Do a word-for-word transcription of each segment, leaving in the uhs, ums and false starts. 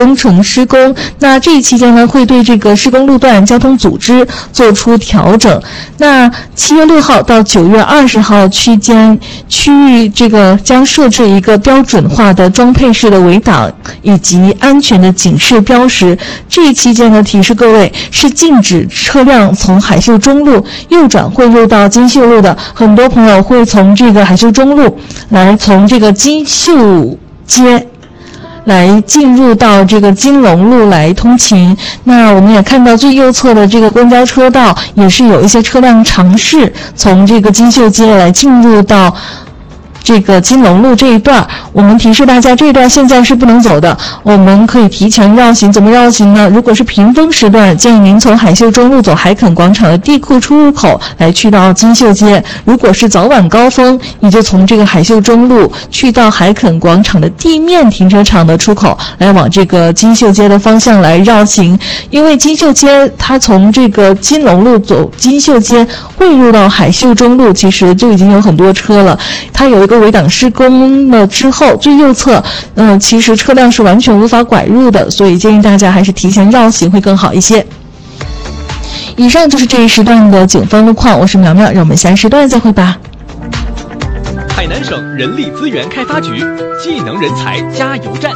工程施工，那这一期间呢，会对这个施工路段交通组织做出调整。那七月六号到九月二十号区间区域，这个将设置一个标准化的装配式的围挡以及安全的警示标识。这一期间呢，提示各位是禁止车辆从海秀中路右转汇入到金秀路的。很多朋友会从这个海秀中路来从这个金秀街来进入到这个金龙路来通勤。那我们也看到最右侧的这个公交车道也是有一些车辆尝试从这个金秀街来进入到这个金龙路这一段。我们提示大家，这一段现在是不能走的，我们可以提前绕行。怎么绕行呢？如果是平峰时段，建议您从海秀中路走海垦广场的地库出入口来去到金秀街。如果是早晚高峰，你就从这个海秀中路去到海垦广场的地面停车场的出口来往这个金秀街的方向来绕行。因为金秀街它从这个金龙路走金秀街汇入到海秀中路，其实就已经有很多车了。它有一个围挡施工了之后，最右侧嗯、呃，其实车辆是完全无法拐入的，所以建议大家还是提前绕行会更好一些。以上就是这一时段的警方路况，我是苗苗，让我们下一时段再会吧。 海南省人力资源开发局技能人才加油站，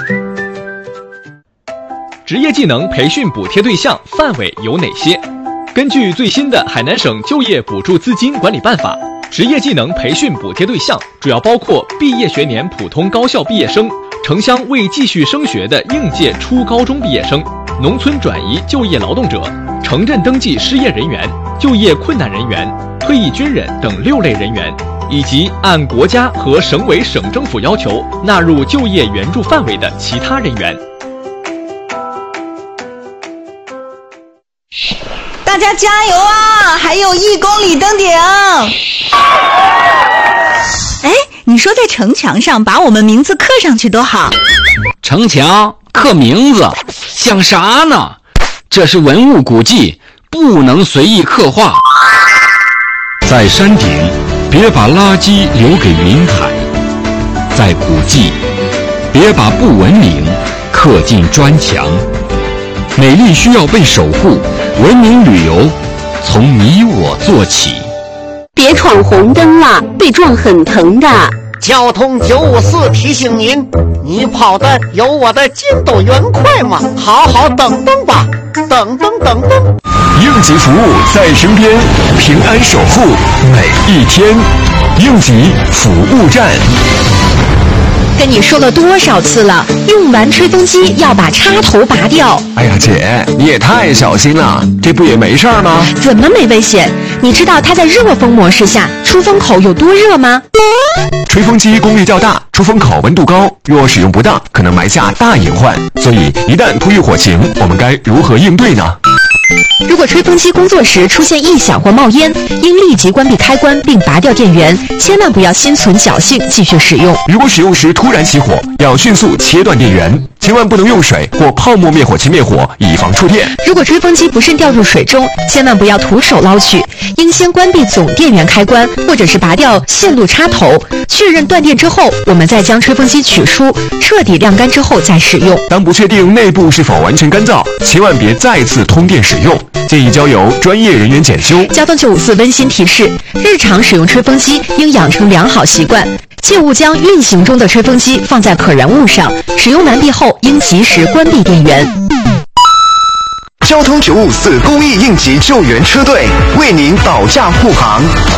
职业技能培训补贴对象范围有哪些？根据最新的海南省就业补助资金管理办法，职业技能培训补贴对象主要包括毕业学年普通高校毕业生、城乡未继续升学的应届初高中毕业生、农村转移就业劳动者、城镇登记失业人员、就业困难人员、退役军人等六类人员，以及按国家和省委省政府要求纳入就业援助范围的其他人员。 大家加油啊！还有一公里登顶。哎，你说在城墙上把我们名字刻上去多好。 城墙刻名字像啥呢？这是文物古迹，不能随意刻画。 在山顶别把垃圾留给云海，在古迹别把不文明刻进砖墙。美丽需要被守护，文明旅游从你我做起。 别闯红灯了，被撞很疼的。 交通九五四提醒您，你跑的有我的筋斗云快吗？好好等等吧，等等等等。 应急服务在身边，平安守护每一天。应急服务站。 跟你说了多少次了，用完吹风机要把插头拔掉。 哎呀姐，你也太小心了，这不也没事儿吗？ 怎么没危险？你知道它在热风模式下出风口有多热吗？ 吹风机功率较大，出风口温度高，若使用不当，可能埋下大隐患。所以一旦突遇火情，我们该如何应对呢？ 如果吹风机工作时出现异响或冒烟，应立即关闭开关并拔掉电源，千万不要心存侥幸继续使用。 如果使用时突然起火，要迅速切断电源，千万不能用水或泡沫灭火器灭火，以防触电。 如果吹风机不慎掉入水中，千万不要徒手捞取，应先关闭总电源开关，或者是拔掉线路插头，确认断电之后，我们再将吹风机取出，彻底晾干之后再使用。 当不确定内部是否完全干燥，千万别再次通电使用，建议交由专业人员检修。 交通九五四温馨提示：日常使用吹风机应养成良好习惯，切勿将运行中的吹风机放在可燃物上，使用完毕后应及时关闭电源。 交通九五四公益应急救援车队为您保驾护航。